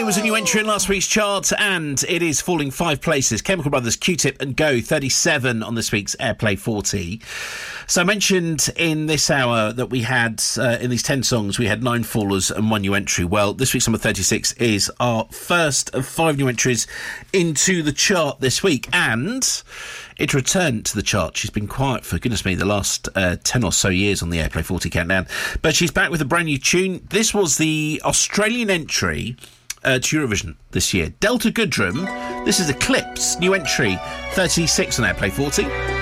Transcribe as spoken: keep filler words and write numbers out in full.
was a new entry in last week's chart, and it is falling five places. Chemical Brothers, Q-Tip and Go, thirty-seven on this week's Airplay forty. So I mentioned in this hour that we had, uh, in these ten songs, we had nine fallers and one new entry. Well, this week's number thirty-six is our first of five new entries into the chart this week, and it returned to the chart. She's been quiet for, goodness me, the last uh, ten or so years on the Airplay forty countdown, but she's back with a brand new tune. This was the Australian entry uh, to Eurovision this year. Delta Goodrem, this is Eclipse, new entry thirty-six on Airplay forty.